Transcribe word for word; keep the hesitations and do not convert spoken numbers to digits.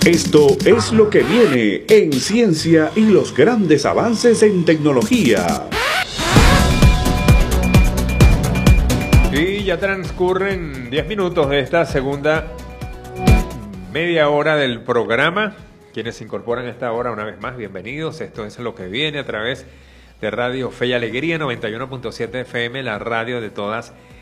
Esto es lo que viene en ciencia y los grandes avances en tecnología. Y ya transcurren diez minutos de esta segunda media hora del programa. Quienes se incorporan a esta hora una vez más, bienvenidos. Esto es lo que viene a través de Radio Fe y Alegría noventa y uno punto siete F M, la radio de todas